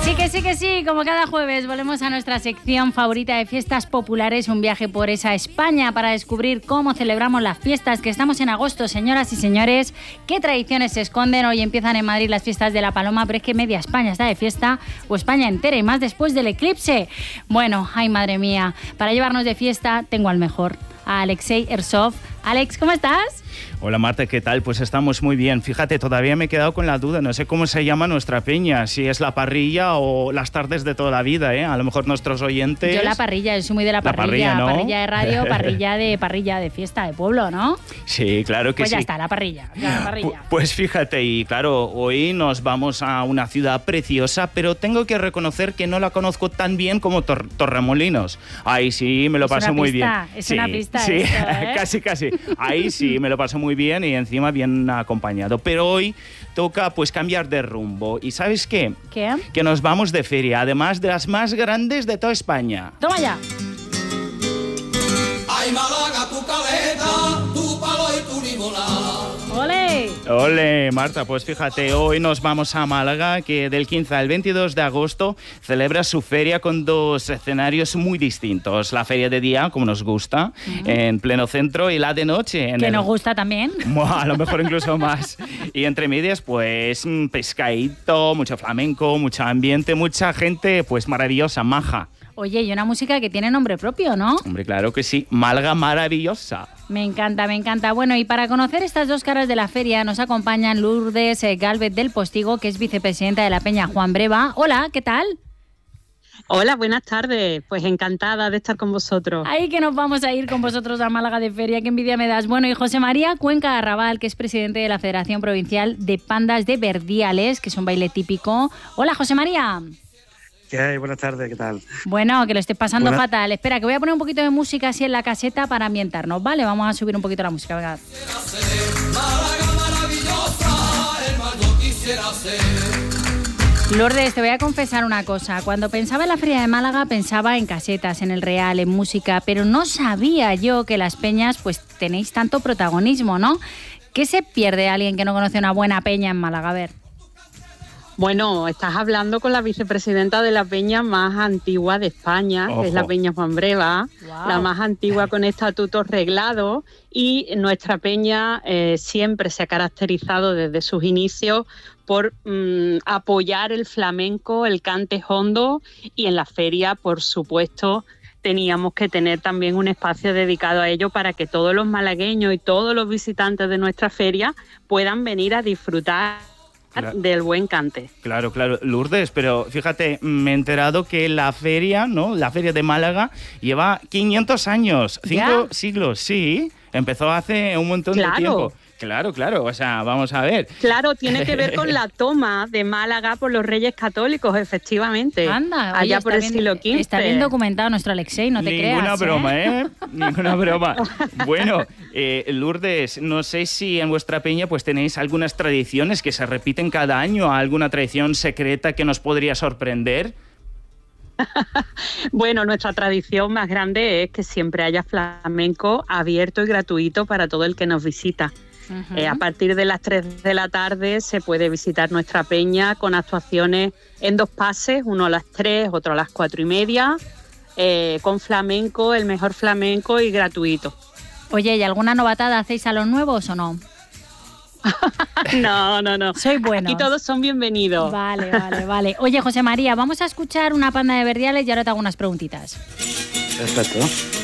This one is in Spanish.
Que sí, como cada jueves volvemos a nuestra sección favorita de fiestas populares, un viaje por esa España para descubrir cómo celebramos las fiestas, que estamos en agosto, señoras y señores, qué tradiciones se esconden. Hoy empiezan en Madrid las fiestas de la Paloma, pero es que media España está de fiesta, o España entera, y más después del eclipse. Bueno, ay madre mía, para llevarnos de fiesta tengo al mejor, a Alexei Ersov. Alex, ¿cómo estás? Hola Marta, ¿qué tal? Pues estamos muy bien. Fíjate, todavía me he quedado con la duda, no sé cómo se llama nuestra peña, si es la parrilla o las tardes de toda la vida, ¿eh? A lo mejor nuestros oyentes... Yo la parrilla, yo soy muy de la parrilla, ¿no? Parrilla de radio, parrilla de fiesta de pueblo, ¿no? Sí, claro que pues sí. Pues ya está, la parrilla. Pues fíjate, y claro, hoy nos vamos a una ciudad preciosa, pero tengo que reconocer que no la conozco tan bien como Torremolinos. Ahí sí, me lo paso muy bien. Es una pista. Sí, esto, ¿eh? casi. Ahí sí, me lo paso muy bien y encima bien acompañado. Pero hoy toca pues cambiar de rumbo. ¿Y sabes qué? ¿Qué? Que nos vamos de feria, además de las más grandes de toda España. ¡Toma ya! Ay, Málaga, tu caleta, tu palo y tu limonada. ¡Ole! Ole, Marta, pues fíjate, hoy nos vamos a Málaga, que del 15 al 22 de agosto celebra su feria con dos escenarios muy distintos. La feria de día, como nos gusta, en pleno centro, y la de noche. Que nos gusta también. A lo mejor incluso más. Y entre medias, pues pescadito, mucho flamenco, mucho ambiente, mucha gente, pues maravillosa, maja. Oye, y una música que tiene nombre propio, ¿no? Hombre, claro que sí. Málaga maravillosa. Me encanta, me encanta. Bueno, y para conocer estas dos caras de la feria nos acompañan Lourdes Gálvez del Postigo, que es vicepresidenta de la Peña Juan Breva. Hola, ¿qué tal? Hola, buenas tardes. Pues encantada de estar con vosotros. Ahí que nos vamos a ir con vosotros a Málaga de feria, qué envidia me das. Bueno, y José María Cuenca Arrabal, que es presidente de la Federación Provincial de Pandas de Verdiales, que es un baile típico. Hola, José María. ¿Qué hay? Buenas tardes, ¿qué tal? Bueno, que lo estés pasando fatal. Espera, que voy a poner un poquito de música así en la caseta para ambientarnos, ¿vale? Vamos a subir un poquito la música, venga. Lourdes, te voy a confesar una cosa. Cuando pensaba en la Feria de Málaga, pensaba en casetas, en el Real, en música, pero no sabía yo que las peñas pues tenéis tanto protagonismo, ¿no? ¿Qué se pierde alguien que no conoce una buena peña en Málaga? A ver. Bueno, estás hablando con la vicepresidenta de la peña más antigua de España, que es la Peña Juan Breva, la más antigua con estatutos reglados, y nuestra peña siempre se ha caracterizado desde sus inicios por apoyar el flamenco, el cante hondo, y en la feria, por supuesto, teníamos que tener también un espacio dedicado a ello para que todos los malagueños y todos los visitantes de nuestra feria puedan venir a disfrutar del buen cante. Claro, Lourdes, pero fíjate, me he enterado que la feria, ¿no? La feria de Málaga lleva 500 años, 5 siglos, sí, empezó hace un montón de tiempo. Claro, o sea, vamos a ver. Claro, tiene que ver con la toma de Málaga por los Reyes Católicos, efectivamente. Anda, allá por el siglo XV. Está bien documentado nuestro Alexei, no te creas. Ninguna broma, ¿eh? Ninguna broma. Bueno, Lourdes, no sé si en vuestra peña pues tenéis algunas tradiciones que se repiten cada año, alguna tradición secreta que nos podría sorprender. Bueno, nuestra tradición más grande es que siempre haya flamenco abierto y gratuito para todo el que nos visita. A partir de las 3 de la tarde se puede visitar nuestra peña con actuaciones en 2 pases, uno a las 3, otro a las 4:30, con flamenco, el mejor flamenco y gratuito. Oye, ¿y alguna novatada hacéis a los nuevos o no? No. Soy bueno. Aquí todos son bienvenidos. Vale. Oye, José María, vamos a escuchar una panda de Verdiales y ahora te hago unas preguntitas. Perfecto.